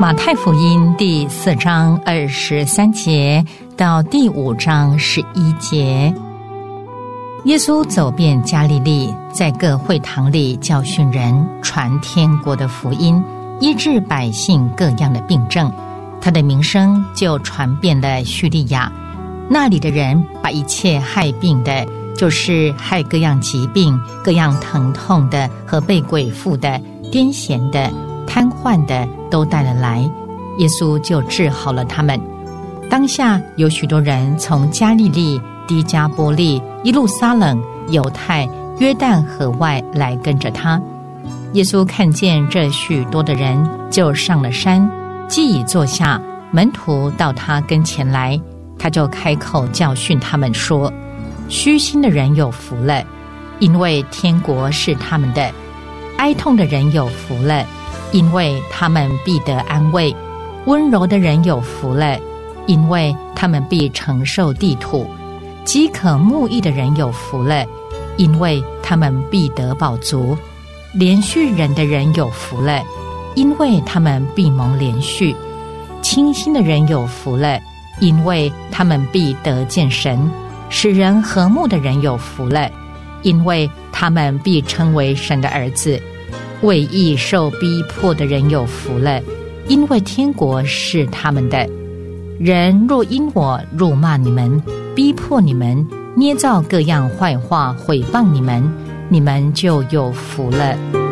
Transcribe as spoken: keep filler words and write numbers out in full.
马太福音第四章二十三节到第五章十一节，耶稣走遍加利利，在各会堂里教训人，传天国的福音，医治百姓各样的病症。他的名声就传遍了叙利亚，那里的人把一切害病的，就是害各样疾病、各样疼痛的和被鬼附的、癫痫的、瘫痪的都带了来，耶稣就治好了他们。当下有许多人从加利利、低加波利、耶路撒冷、犹太、约旦河外来跟着他。耶稣看见这许多的人，就上了山，既已坐下，门徒到他跟前来，他就开口教训他们说：虚心的人有福了，因为天国是他们的；哀痛的人有福了，因为他们必得安慰；温柔的人有福了，因为他们必承受地土；饥渴慕义的人有福了，因为他们必得饱足；连续人的人有福了，因为他们必蒙连续；清心的人有福了，因为他们必得见神；使人和睦的人有福了，因为他们必称为神的儿子；为义受逼迫的人有福了，因为天国是他们的。人若因我辱骂你们，逼迫你们，捏造各样坏话毁谤你们，你们就有福了。